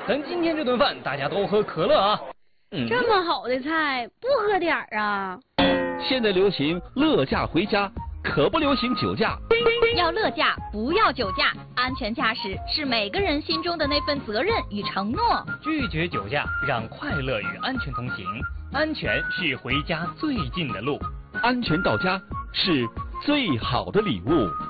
等今天这顿饭大家都喝可乐啊。 这么好的菜不喝点儿啊？ 现在流行乐驾回家，可不流行酒驾。 要乐驾，不要酒驾。安全驾驶是每个人心中的那份责任与承诺。 拒绝酒驾，让快乐与安全同行。安全是回家最近的路， 安全到家是最好的礼物。